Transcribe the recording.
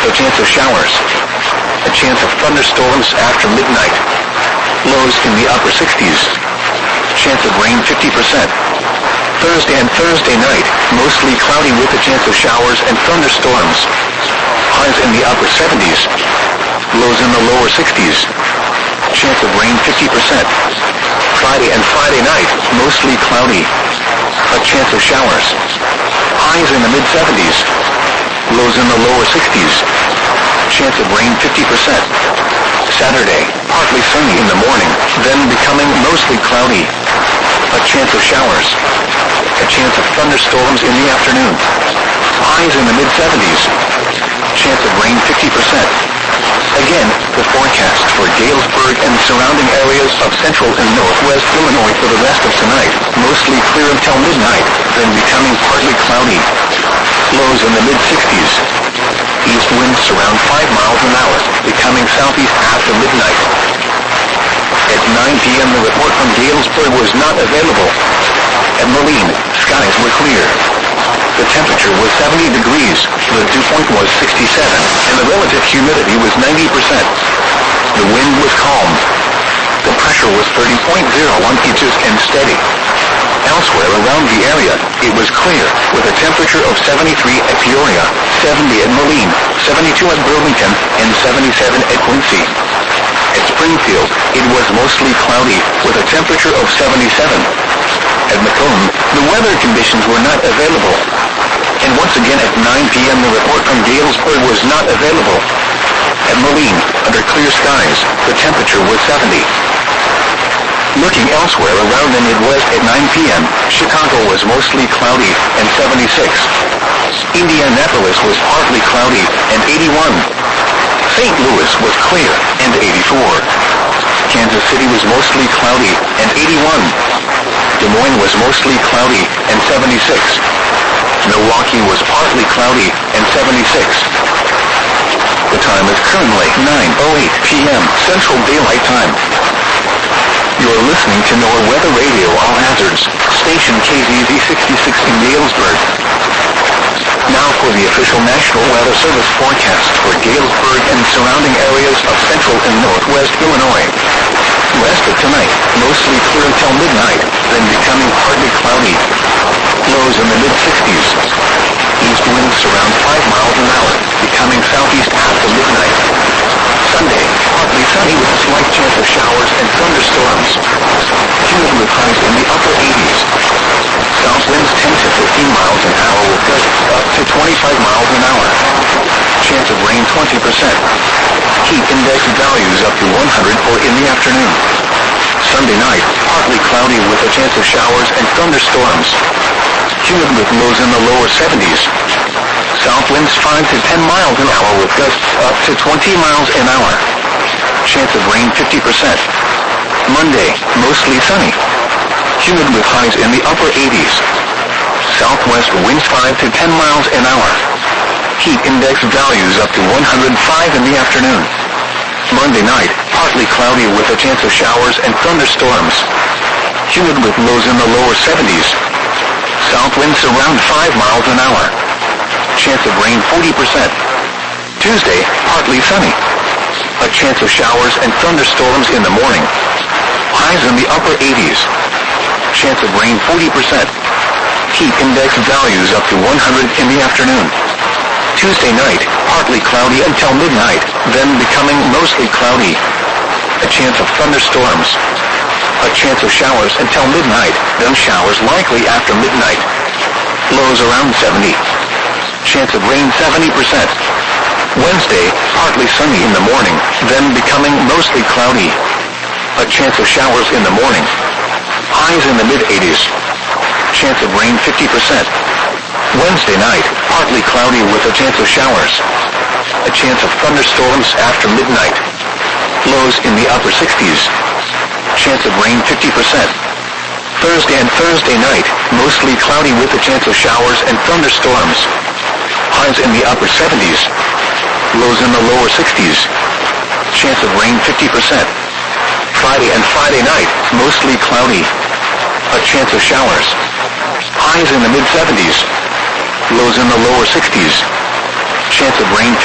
a chance of showers. A chance of thunderstorms after midnight. Lows in the upper 60s. Chance of rain 50%. Thursday and Thursday night, mostly cloudy with a chance of showers and thunderstorms. Highs in the upper 70s. Lows in the lower 60s. Chance of rain 50%. Friday and Friday night, mostly cloudy. A chance of showers. Highs in the mid-70s. Lows in the lower 60s. Chance of rain 50%. Saturday, partly sunny in the morning, then becoming mostly cloudy. A chance of showers. A chance of thunderstorms in the afternoon. Highs in the mid-70s. Chance of rain 50%. Again, the forecast for Galesburg and surrounding areas of central and northwest Illinois for the rest of tonight. Mostly clear until midnight, then becoming partly cloudy. Lows in the mid-60s. East winds around 5 miles an hour, becoming southeast after midnight. At 9 p.m. the report from Galesburg was not available. At Moline, skies were clear. The temperature was 70 degrees, the dew point was 67, and the relative humidity was 90%. The wind was calm. The pressure was 30.01 inches and steady. Elsewhere around the area, it was clear, with a temperature of 73 at Peoria, 70 at Moline, 72 at Burlington, and 77 at Quincy. At Springfield, it was mostly cloudy, with a temperature of 77. At Macomb, the weather conditions were not available. And once again at 9 p.m. the report from Galesburg was not available. At Moline, under clear skies, the temperature was 70. Looking elsewhere around the Midwest at 9 p.m., Chicago was mostly cloudy and 76. Indianapolis was partly cloudy and 81. St. Louis was clear and 84. Kansas City was mostly cloudy and 81. Des Moines was mostly cloudy and 76. Milwaukee was partly cloudy and 76. The time is currently 9:08 p.m. Central Daylight Time. You're listening to NOAA Weather Radio All Hazards, station KZZ 66 in Galesburg. Now for the official National Weather Service forecast for Galesburg and surrounding areas of central and northwest Illinois. Rest of tonight, mostly clear until midnight, then becoming partly cloudy. Lows in the mid-60s. East winds around 5 miles an hour, becoming southeast after midnight. Sunday, partly sunny with a slight chance of showers and thunderstorms. Humid with highs in the upper 80s. South winds 10 to 15 miles an hour with gusts up to 25 miles an hour. Chance of rain 20%. Heat index values up to 100 for in the afternoon. Sunday night, partly cloudy with a chance of showers and thunderstorms. Humid with lows in the lower 70s. South winds 5 to 10 miles an hour with gusts up to 20 miles an hour. Chance of rain 50%. Monday, mostly sunny. Humid with highs in the upper 80s. Southwest winds 5 to 10 miles an hour. Heat index values up to 105 in the afternoon. Monday night, partly cloudy with a chance of showers and thunderstorms. Humid with lows in the lower 70s. South winds around 5 miles an hour. Chance of rain 40%. Tuesday, partly sunny. A chance of showers and thunderstorms in the morning. Highs in the upper 80s. Chance of rain 40%. Heat index values up to 100 in the afternoon. Tuesday night, partly cloudy until midnight, then becoming mostly cloudy. A chance of thunderstorms. A chance of showers until midnight, then showers likely after midnight. Lows around 70. Chance of rain 70%. Wednesday, partly sunny in the morning, then becoming mostly cloudy. A chance of showers in the morning. Highs in the mid-80s. Chance of rain 50%. Wednesday night, partly cloudy with a chance of showers. A chance of thunderstorms after midnight. Lows in the upper 60s. Chance of rain 50%. Thursday and Thursday night, mostly cloudy with a chance of showers and thunderstorms. Highs in the upper 70s. Lows in the lower 60s. Chance of rain 50%. Friday and Friday night, mostly cloudy. A chance of showers. Highs in the mid-70s. Lows in the lower 60s. Chance of rain